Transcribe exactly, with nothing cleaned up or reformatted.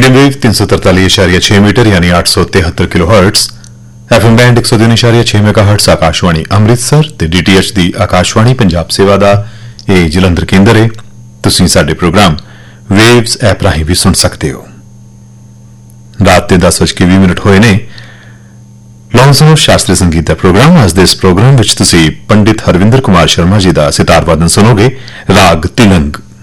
Medium wave तीन सौ तरतालीस इशारिया छह मीटर यानी आठ सौ तिहत्तर kilo hertz, F M band एक सौ तीन इशारिया छह मेगा हर्ट्स आकाशवाणी अमृतसर ते डी टी एच दी आकाशवाणी पंजाब सेवा दा ਇਹ ਜਲੰਧਰ ਕੇਂਦਰ ਹੈ। ਤੁਸੀਂ ਸਾਡੇ ਪ੍ਰੋਗਰਾਮ ਵੇਵਸ ਐਪ ਰਾਹੀਂ ਵੀ ਸੁਣ ਸਕਦੇ ਹੋ। ਰਾਤ ਦੇ ਦਸ ਵੱਜ ਕੇ ਵੀਹ ਮਿੰਟ ਹੋਏ ਨੇ। ਲੌਂਸਨ ਆਫ ਸ਼ਾਸਤਰੀ ਸੰਗੀਤ ਦਾ ਪ੍ਰੋਗਰਾਮ। ਅੱਜ ਦੇ ਇਸ ਪ੍ਰੋਗਰਾਮ ਵਿੱਚ ਤੁਸੀਂ ਪੰਡਿਤ ਹਰਵਿੰਦਰ ਕੁਮਾਰ ਸ਼ਰਮਾ ਜੀ ਦਾ ਸਿਤਾਰ ਵਾਦਨ ਸੁਣੋਗੇ। ਰਾਗ ਤਿਲੰਗ